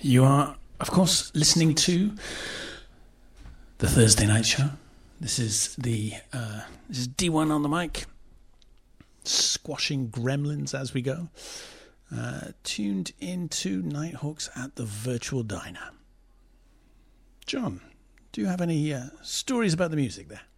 You are, of course, listening to the Thursday Night Show. This is D1 on the mic, squashing gremlins as we go. Tuned into Nighthawks at the Virtual Diner. John, do you have any stories about the music there?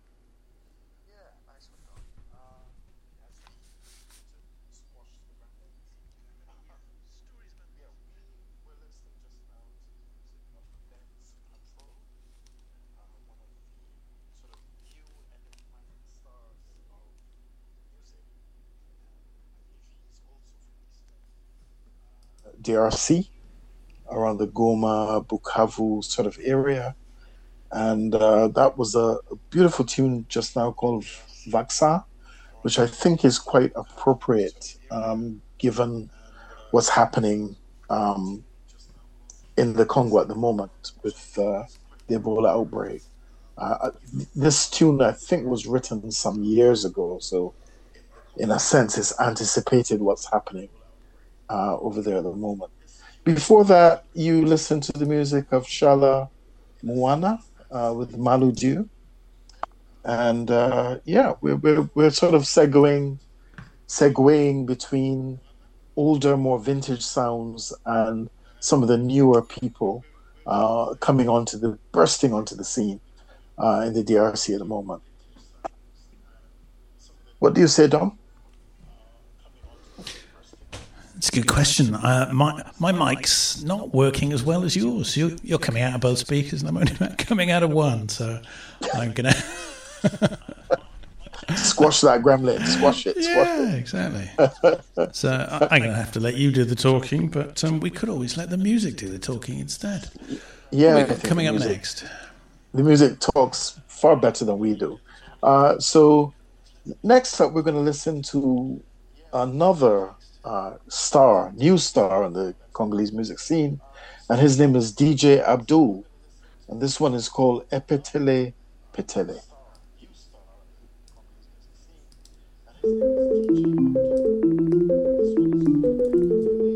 DRC, around the Goma, Bukavu sort of area. And that was a beautiful tune just now called Vaxa, which I think is quite appropriate given what's happening in the Congo at the moment with the Ebola outbreak. This tune, I think, was written some years ago. So in a sense, it's anticipated what's happening over there at the moment. Before that, you listened to the music of Shala Mwana with Maludu, and we're sort of segueing between older, more vintage sounds and some of the newer people bursting onto the scene in the DRC at the moment. What do you say, Dom? It's a good question. My mic's not working as well as yours. You're coming out of both speakers, and I'm only coming out of one. So I'm gonna squash that gremlin. Squash it. Yeah, exactly. So I'm gonna have to let you do the talking, but we could always let the music do the talking instead. Yeah. Coming up next, the music talks far better than we do. So next up, we're going to listen to another new star on the Congolese music scene, and his name is DJ Abdul, and this one is called Epetele Petele.